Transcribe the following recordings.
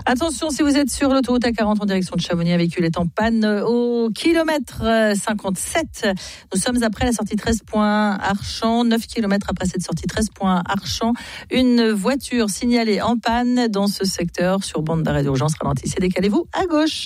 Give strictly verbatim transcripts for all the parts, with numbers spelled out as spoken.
Attention, si vous êtes sur l'autoroute A quarante en direction de Chamonix, un véhicule est en panne au kilomètre cinquante-sept. Nous sommes après la sortie treize points Archamps, neuf kilomètres après cette sortie treize points Archamps. Une voiture signalée en panne dans ce secteur sur bande d'arrêt d'urgence. Ralentissez, décalez-vous à gauche.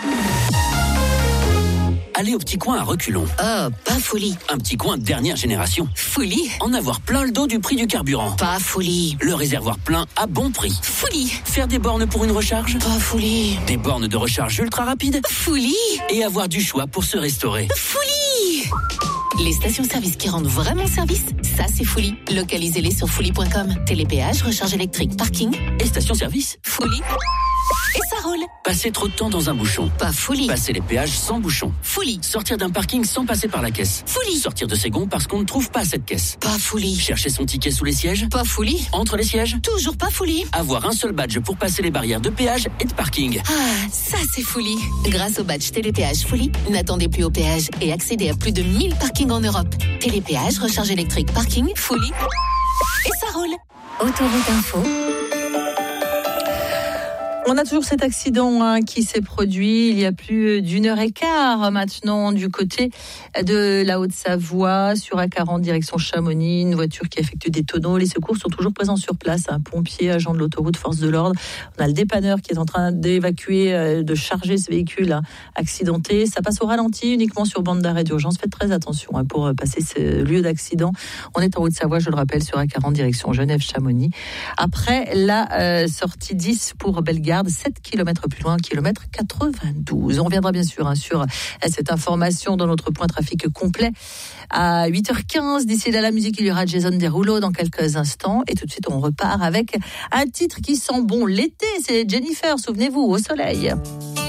Aller au petit coin à reculons. Oh, pas folie. Un petit coin dernière génération. Folie. En avoir plein le dos du prix du carburant. Pas folie. Le réservoir plein à bon prix. Folie. Faire des bornes pour une recharge. Pas folie. Des bornes de recharge ultra rapide. Folie. Et avoir du choix pour se restaurer. Folie. Les stations-service qui rendent vraiment service, ça c'est folie. Localisez-les sur folie point com. Télépéage, recharge électrique, parking. Et station-service. Folie. Et ça roule. Passer trop de temps dans un bouchon. Pas folie. Passer les péages sans bouchon. Folie. Sortir d'un parking sans passer par la caisse. Folie. Sortir de ses gonds parce qu'on ne trouve pas cette caisse. Pas folie. Chercher son ticket sous les sièges. Pas folie. Entre les sièges. Toujours pas folie. Avoir un seul badge pour passer les barrières de péage et de parking. Ah, ça c'est folie. Grâce au badge Télépéage Folie, n'attendez plus au péage et accédez à plus de mille parkings en Europe. Télépéage, recharge électrique, parking, Folie. Et ça roule. Autoroute Info. On a toujours cet accident hein, qui s'est produit il y a plus d'une heure et quart maintenant du côté de la Haute-Savoie sur A quarante direction Chamonix, une voiture qui effectue des tonneaux. Les secours sont toujours présents sur place, un pompier, agent de l'autoroute, force de l'ordre. On a le dépanneur qui est en train d'évacuer, de charger ce véhicule hein, accidenté. Ça passe au ralenti uniquement sur bande d'arrêt d'urgence. Faites très attention hein, pour passer ce lieu d'accident. On est en Haute-Savoie, je le rappelle, sur A quarante direction Genève-Chamonix. Après la euh, sortie dix pour Bellegarde, sept kilomètres plus loin, kilomètre quatre-vingt-douze. On reviendra bien sûr hein, sur cette information dans notre point trafic complet à huit heures quinze. D'ici là, la musique, il y aura Jason Derulo dans quelques instants. Et tout de suite, on repart avec un titre qui sent bon l'été. C'est Jennifer, souvenez-vous, Au soleil.